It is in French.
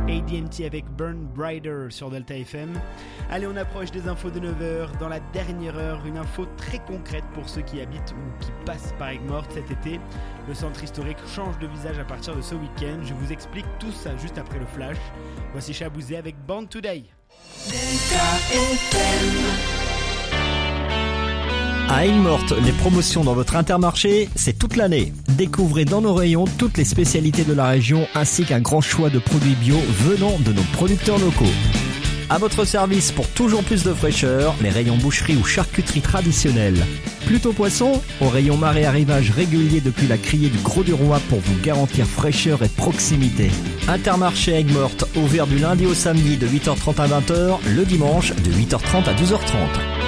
AD&T avec Burn Brighter sur Delta FM. Allez, on approche des infos de 9h. Dans la dernière heure, une info très concrète pour ceux qui habitent ou qui passent par Aigues-Mortes cet été. Le centre historique change de visage à partir de ce week-end. Je vous explique tout ça juste après le flash. Voici Chabouzé avec Born Today. Delta FM. À Aigues-Mortes, les promotions dans votre Intermarché, c'est toute l'année. Découvrez dans nos rayons toutes les spécialités de la région ainsi qu'un grand choix de produits bio venant de nos producteurs locaux. À votre service pour toujours plus de fraîcheur, les rayons boucherie ou charcuterie traditionnelle. Plutôt poisson, au rayon marée arrivage régulier depuis la criée du Gros du Roi pour vous garantir fraîcheur et proximité. Intermarché Aigues-Mortes, ouvert du lundi au samedi de 8h30 à 20h, le dimanche de 8h30 à 12h30.